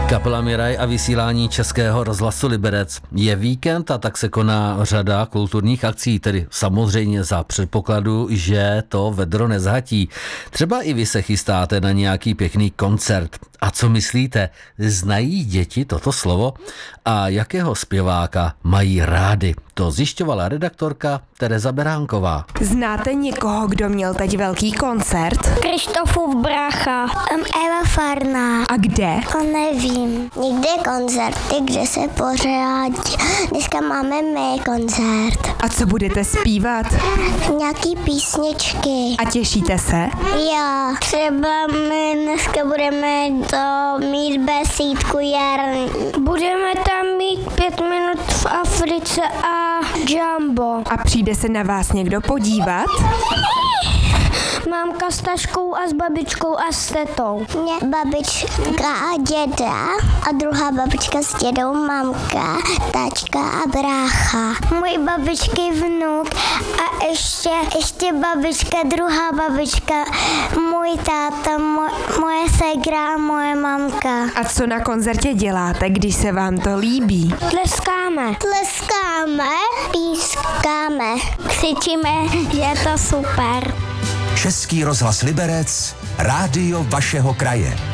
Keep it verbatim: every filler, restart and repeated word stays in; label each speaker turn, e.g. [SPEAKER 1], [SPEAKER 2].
[SPEAKER 1] Kapela Miraj a vysílání Českého rozhlasu Liberec. Je víkend a tak se koná řada kulturních akcí, tedy samozřejmě za předpokladu, že to vedro nezhatí. Třeba i vy se chystáte na nějaký pěkný koncert. A co myslíte, znají děti toto slovo? A jakého zpěváka mají rády? To zjišťovala redaktorka Tereza Beránková.
[SPEAKER 2] Znáte někoho, kdo měl teď velký koncert?
[SPEAKER 3] Krištofův brácha. Um, Eva Farná.
[SPEAKER 2] A kde?
[SPEAKER 3] To nevím. Někde koncerty, kde se pořádí. Dneska máme my koncert.
[SPEAKER 2] A co budete zpívat?
[SPEAKER 3] Nějaký písničky.
[SPEAKER 2] A těšíte se?
[SPEAKER 3] Jo. Třeba my dneska budeme to mít besídku jarní. Budeme tam mít pět minut v Africe a Jumbo.
[SPEAKER 2] A přijde se na vás někdo podívat?
[SPEAKER 3] Mámka s taškou a s babičkou a s tetou. Mě babička a děda a druhá babička s dědou, mamka, tačka a brácha. Můj babičky vnuk a ještě, ještě babička, druhá babička, můj táta, mo, moje ségra a moje mamka.
[SPEAKER 2] A co na koncertě děláte, když se vám to líbí?
[SPEAKER 3] Tleskáme. Tleskáme, pískáme, křičíme, že je to super.
[SPEAKER 4] Český rozhlas Liberec, rádio vašeho kraje.